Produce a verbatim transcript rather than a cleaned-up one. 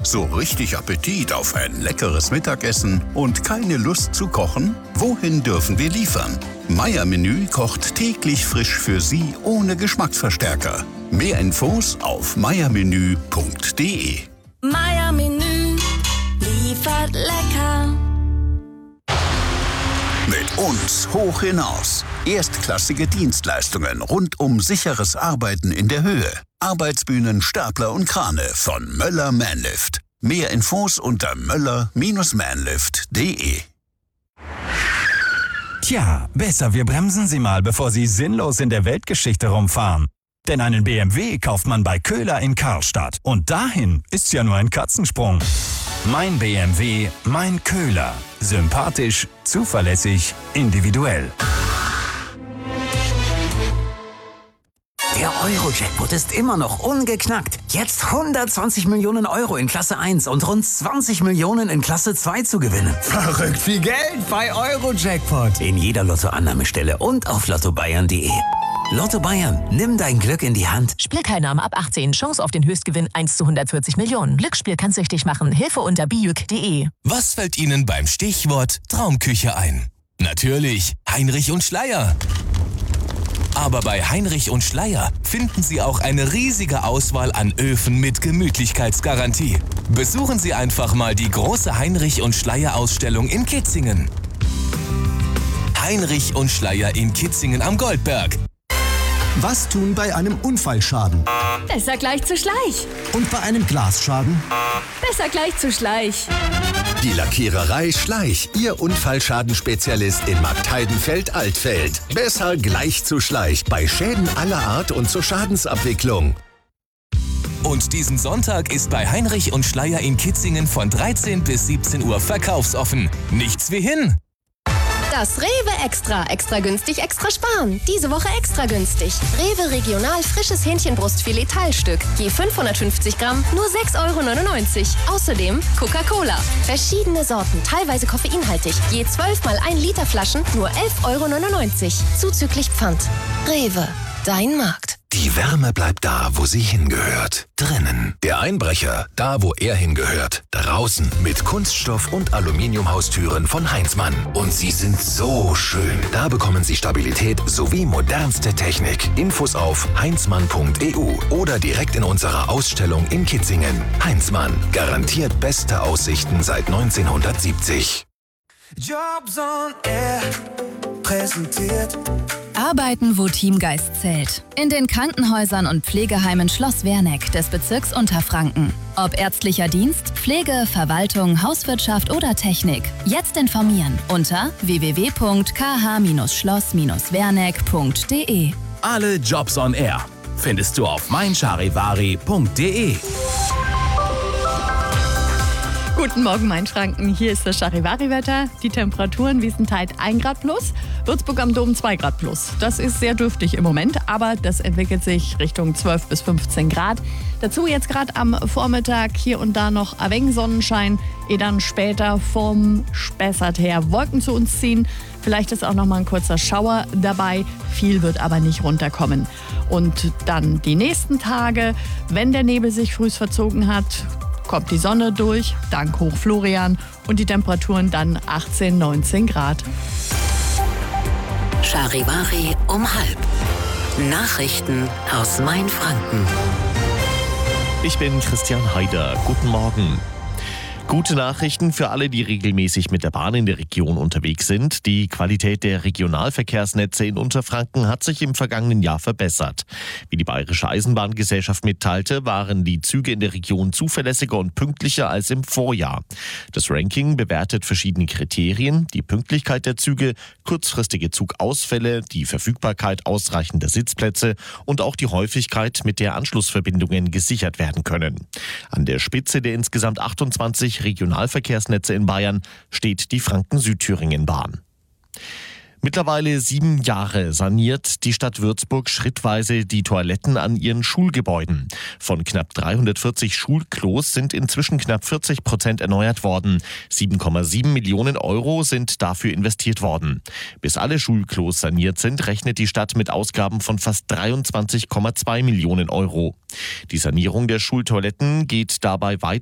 So richtig Appetit auf ein leckeres Mittagessen und keine Lust zu kochen? Wohin dürfen wir liefern? Meier-Menü kocht täglich frisch für Sie ohne Geschmacksverstärker. Mehr Infos auf meiermenü punkt de. Meier-Menü liefert lecker. Mit uns hoch hinaus. Erstklassige Dienstleistungen rund um sicheres Arbeiten in der Höhe. Arbeitsbühnen, Stapler und Krane von Möller Manlift. Mehr Infos unter möller Bindestrich manlift punkt de. Tja, besser wir bremsen Sie mal, bevor Sie sinnlos in der Weltgeschichte rumfahren. Denn einen B M W kauft man bei Köhler in Karlstadt. Und dahin ist's ja nur ein Katzensprung. Mein B M W, mein Köhler. Sympathisch, zuverlässig, individuell. Der Euro-Jackpot ist immer noch ungeknackt. Jetzt hundertzwanzig Millionen Euro in Klasse eins und rund zwanzig Millionen in Klasse zwei zu gewinnen. Verrückt viel Geld bei Euro-Jackpot. In jeder Lottoannahmestelle und auf lotto bayern punkt de. Lotto Bayern, nimm dein Glück in die Hand. Spielteilnahme ab achtzehn. Chance auf den Höchstgewinn eins zu hundertvierzig Millionen. Glücksspiel kann süchtig machen. Hilfe unter bijuk punkt de. Was fällt Ihnen beim Stichwort Traumküche ein? Natürlich Heinrich und Schleier. Aber bei Heinrich und Schleier finden Sie auch eine riesige Auswahl an Öfen mit Gemütlichkeitsgarantie. Besuchen Sie einfach mal die große Heinrich und Schleier Ausstellung in Kitzingen. Heinrich und Schleier in Kitzingen am Goldberg. Was tun bei einem Unfallschaden? Besser gleich zu Schleich. Und bei einem Glasschaden? Besser gleich zu Schleich. Die Lackiererei Schleich, Ihr Unfallschadenspezialist in Marktheidenfeld-Altfeld. Besser gleich zu Schleich bei Schäden aller Art und zur Schadensabwicklung. Und diesen Sonntag ist bei Heinrich und Schleier in Kitzingen von dreizehn bis siebzehn Uhr verkaufsoffen. Nichts wie hin! Das Rewe Extra. Extra günstig, extra sparen. Diese Woche extra günstig. Rewe Regional frisches Hähnchenbrustfilet Teilstück. Je fünfhundertfünfzig Gramm, nur sechs Euro neunundneunzig. Außerdem Coca-Cola. Verschiedene Sorten, teilweise koffeinhaltig. Je zwölf mal ein Liter Flaschen, nur elf Euro neunundneunzig. Zuzüglich Pfand. Rewe. Dein Markt. Die Wärme bleibt da, wo sie hingehört. Drinnen. Der Einbrecher, da wo er hingehört. Draußen mit Kunststoff- und Aluminiumhaustüren von Heinzmann. Und sie sind so schön. Da bekommen Sie Stabilität sowie modernste Technik. Infos auf heinzmann punkt e u oder direkt in unserer Ausstellung in Kitzingen. Heinzmann. Garantiert beste Aussichten seit neunzehnhundertsiebzig. Jobs on Air präsentiert. Arbeiten, wo Teamgeist zählt. In den Krankenhäusern und Pflegeheimen Schloss Werneck des Bezirks Unterfranken. Ob ärztlicher Dienst, Pflege, Verwaltung, Hauswirtschaft oder Technik. Jetzt informieren unter w w w punkt k h schloss werneck punkt de. Alle Jobs on Air findest du auf mein charivari punkt de. Guten Morgen, Mainfranken. Hier ist das Charivari-Wetter. Die Temperaturen Wiesenthal ein Grad plus, Würzburg am Dom zwei Grad plus. Das ist sehr dürftig im Moment, aber das entwickelt sich Richtung zwölf bis fünfzehn Grad. Dazu jetzt gerade am Vormittag hier und da noch ein wenig Sonnenschein, ehe dann später vom Spessart her Wolken zu uns ziehen. Vielleicht ist auch noch mal ein kurzer Schauer dabei. Viel wird aber nicht runterkommen. Und dann die nächsten Tage, wenn der Nebel sich früh verzogen hat, kommt die Sonne durch, dank Hoch Florian, und die Temperaturen dann achtzehn, neunzehn Grad. Charivari um halb. Nachrichten aus Mainfranken. Ich bin Christian Haider. Guten Morgen. Gute Nachrichten für alle, die regelmäßig mit der Bahn in der Region unterwegs sind. Die Qualität der Regionalverkehrsnetze in Unterfranken hat sich im vergangenen Jahr verbessert. Wie die Bayerische Eisenbahngesellschaft mitteilte, waren die Züge in der Region zuverlässiger und pünktlicher als im Vorjahr. Das Ranking bewertet verschiedene Kriterien: die Pünktlichkeit der Züge, kurzfristige Zugausfälle, die Verfügbarkeit ausreichender Sitzplätze und auch die Häufigkeit, mit der Anschlussverbindungen gesichert werden können. An der Spitze der insgesamt achtundzwanzig Regionalverkehrsnetze in Bayern steht die Franken-Südthüringen-Bahn. Mittlerweile sieben Jahre saniert die Stadt Würzburg schrittweise die Toiletten an ihren Schulgebäuden. Von knapp dreihundertvierzig Schulklos sind inzwischen knapp vierzig Prozent erneuert worden. sieben Komma sieben Millionen Euro sind dafür investiert worden. Bis alle Schulklos saniert sind, rechnet die Stadt mit Ausgaben von fast dreiundzwanzig Komma zwei Millionen Euro. Die Sanierung der Schultoiletten geht dabei weit